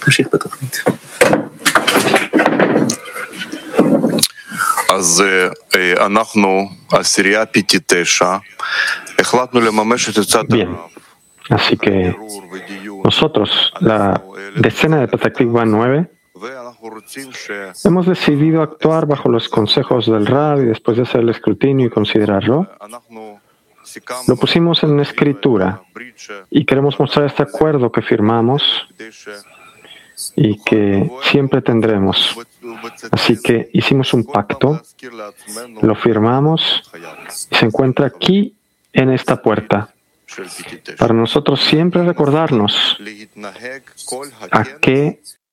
נמשיך בתוכנית. אז אנחנו, עשירייה פיטי 9, החלטנו לממש את הצעת Bien, así que nosotros, la decena de Petah 9, hemos decidido actuar bajo los consejos del Rab y después de hacer el escrutinio y considerarlo, lo pusimos en escritura y queremos mostrar este acuerdo que firmamos y que siempre tendremos. Así que hicimos un pacto, lo firmamos y se encuentra aquí en esta puerta. Para nosotros siempre recordarnos a qué